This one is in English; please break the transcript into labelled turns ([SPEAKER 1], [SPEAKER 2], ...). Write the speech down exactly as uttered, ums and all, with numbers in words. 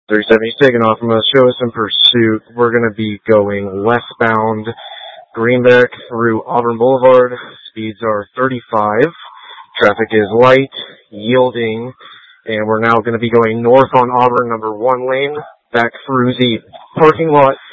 [SPEAKER 1] three seventy's taking off from us. Show us in pursuit. We're going to be going westbound Greenback through Auburn Boulevard. Speeds are thirty-five. Traffic is light, yielding, and we're now going to be going north on Auburn, number one lane, back through the parking lot